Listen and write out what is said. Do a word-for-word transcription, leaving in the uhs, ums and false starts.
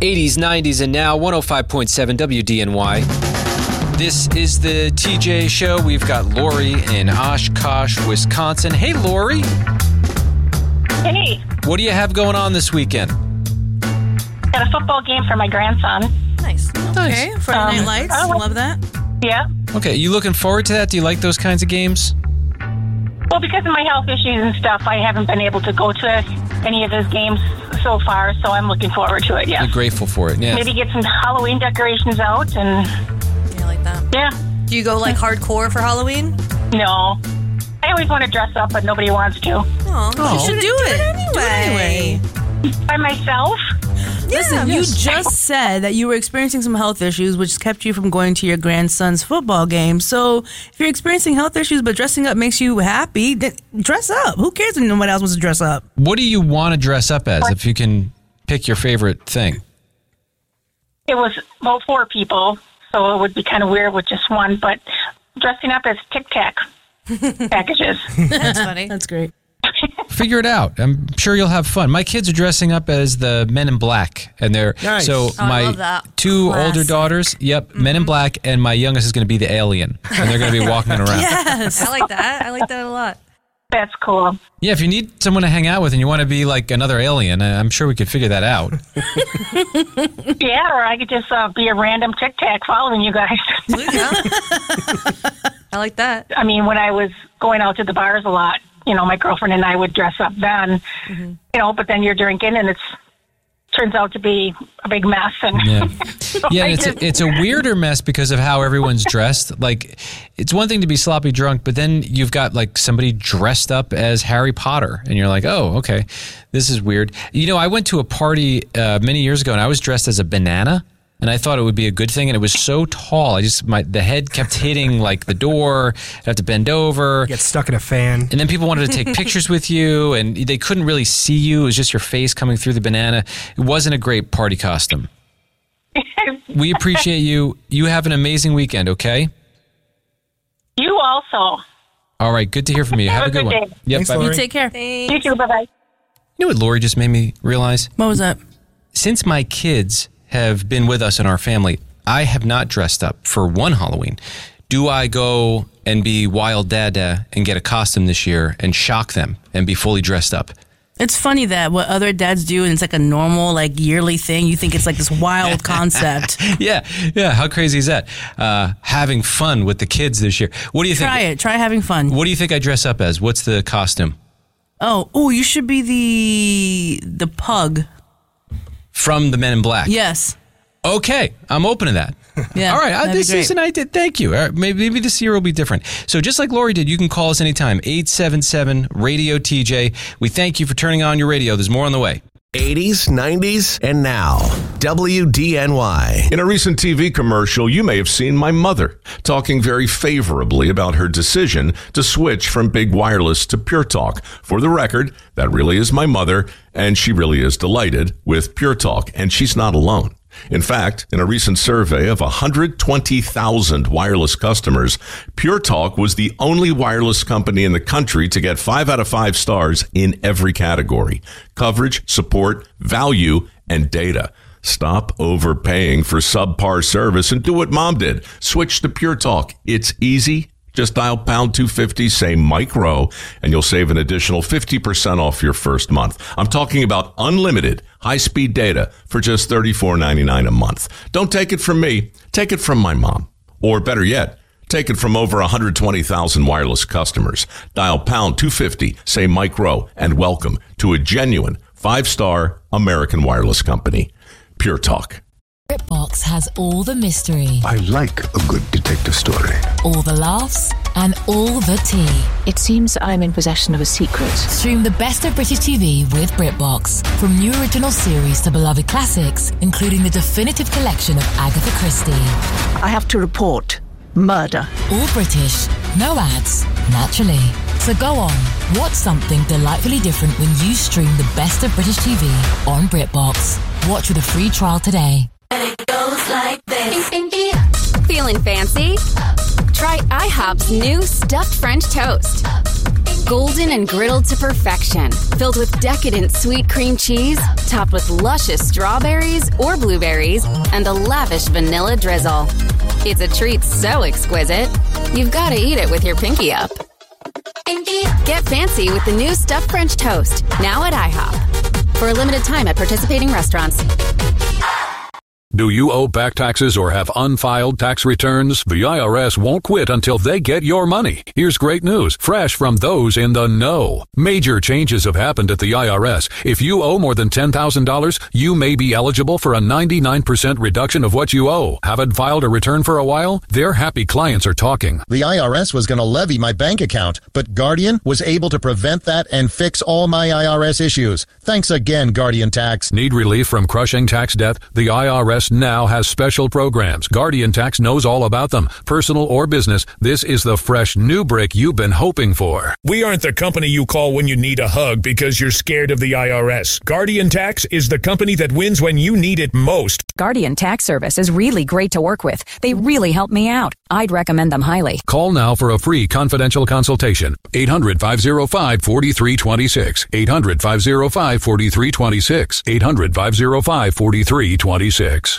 eighties, nineties, and now one oh five point seven W D N Y. This is the T J Show. We've got Lori in Oshkosh, Wisconsin. Hey, Lori. Hey. What do you have going on this weekend? Got a football game for my grandson. Nice. Okay. Nice. Friday Um, Night Lights. oh. Love that. Yeah. Okay, you looking forward to that? Do you like those kinds of games? Well, because of my health issues and stuff, I haven't been able to go to any of his games so far, so I'm looking forward to it, yeah. You're grateful for it, yeah. Maybe get some Halloween decorations out and, Yeah, I like that. yeah. Do you go like hardcore for Halloween? No. I always want to dress up, but nobody wants to. Oh, Oh. you should do, Do it. it anyway. Do it anyway. By myself? Listen, you just said that you were experiencing some health issues, which kept you from going to your grandson's football game. So if you're experiencing health issues, but dressing up makes you happy, then dress up. Who cares when nobody else wants to dress up? What do you want to dress up as, if you can pick your favorite thing? It was about four people, so it would be kind of weird with just one, but dressing up as Tic Tac packages. That's funny. That's great. Figure it out. I'm sure you'll have fun. My kids are dressing up as the Men in Black, and they're Nice. so I my love that. two Classic. older daughters. Yep, Men in Black, and my youngest is going to be the alien, and they're going to be walking around. Yes. I like that. I like that a lot. That's cool. Yeah, if you need someone to hang out with and you want to be like another alien, uh, I'm sure we could figure that out. Yeah, or I could just uh, be a random Tic Tac following you guys. Yeah. I like that. I mean, when I was going out to the bars a lot, you know, my girlfriend and I would dress up then, Mm-hmm. you know, but then you're drinking and it's turns out to be a big mess. And Yeah, so yeah, I and it's just- a, it's a weirder mess because of how everyone's dressed. Like, it's one thing to be sloppy drunk, but then you've got like somebody dressed up as Harry Potter, and you're like, oh, okay, this is weird. You know, I went to a party uh, many years ago, and I was dressed as a banana. And I thought it would be a good thing, and it was so tall. I just my the head kept hitting like the door. I'd have to bend over. Get stuck in a fan. And then people wanted to take pictures with you, and they couldn't really see you. It was just your face coming through the banana. It wasn't a great party costume. We appreciate you. You have an amazing weekend, okay? you also. All right, good to hear from you. Have, Have a good, a good one. day. Yep, Thanks, bye. Lori. You take care. You too. Bye-bye. You know what Lori just made me realize? What was that? Since my kids have been with us in our family, I have not dressed up for one Halloween. Do I go and be wild dada and get a costume this year and shock them and be fully dressed up? It's funny that what other dads do, and it's like a normal, like yearly thing. You think it's like this wild concept. Yeah, yeah. How crazy is that? Uh, having fun with the kids this year. What do you Try think? it. Try having fun. What do you think I dress up as? What's the costume? Oh, oh, you should be the the pug. From the Men in Black. Yes. Okay, I'm open to that. Yeah. All right, uh, that'd be this great. season I did. Thank you. All right, maybe, maybe this year will be different. So just like Lori did, you can call us anytime. eight seven seven radio T J. We thank you for turning on your radio. There's more on the way. eighties, nineties, and now. W D N Y. In a recent T V commercial, you may have seen my mother talking very favorably about her decision to switch from big wireless to Pure Talk. For the record, that really is my mother, and she really is delighted with Pure Talk, and she's not alone. In fact, in a recent survey of one hundred twenty thousand wireless customers, Pure Talk was the only wireless company in the country to get five out of five stars in every category: coverage, support, value, and data. Stop overpaying for subpar service and do what Mom did. Switch to Pure Talk. It's easy. Just dial pound two fifty, say Mike Rowe, and you'll save an additional fifty percent off your first month. I'm talking about unlimited high-speed data for just thirty-four ninety-nine a month. Don't take it from me. Take it from my mom. Or better yet, take it from over one hundred twenty thousand wireless customers. Dial pound two fifty, say Mike Rowe, and welcome to a genuine five-star American wireless company. Pure Talk. BritBox has all the mystery, I like a good detective story. all the laughs, and all the tea. It seems I'm in possession of a secret. Stream the best of British T V with BritBox. From new original series to beloved classics, including the definitive collection of Agatha Christie. I have to report murder. All British, no ads, naturally. So go on, watch something delightfully different when you stream the best of British T V on BritBox. Watch with a free trial today. Feeling fancy? Try IHOP's new stuffed French toast. Golden and griddled to perfection, filled with decadent sweet cream cheese, topped with luscious strawberries or blueberries, and a lavish vanilla drizzle. It's a treat so exquisite, you've got to eat it with your pinky up. Get fancy with the new stuffed French toast, now at IHOP. For a limited time at participating restaurants. Do you owe back taxes or have unfiled tax returns? The I R S won't quit until they get your money. Here's great news, fresh from those in the know. Major changes have happened at the I R S. If you owe more than ten thousand dollars, you may be eligible for a ninety-nine percent reduction of what you owe. Haven't filed a return for a while? Their happy clients are talking. The I R S was going to levy my bank account, but Guardian was able to prevent that and fix all my I R S issues. Thanks again, Guardian Tax. Need relief from crushing tax debt? The I R S now has special programs. Guardian Tax knows all about them. Personal or business, this is the fresh new break you've been hoping for. We aren't the company you call when you need a hug because you're scared of the I R S. Guardian Tax is the company that wins when you need it most. Guardian Tax Service is really great to work with. They really help me out. I'd recommend them highly. Call now for a free confidential consultation. eight hundred, five oh five, four three two six. eight hundred, five oh five, four three two six. eight hundred, five oh five, four three two six.